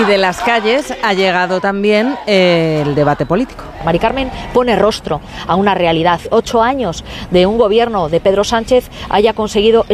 de las calles ha llegado también el debate político. Mari Carmen pone rostro a una realidad. 8 años de un gobierno de Pedro Sánchez haya conseguido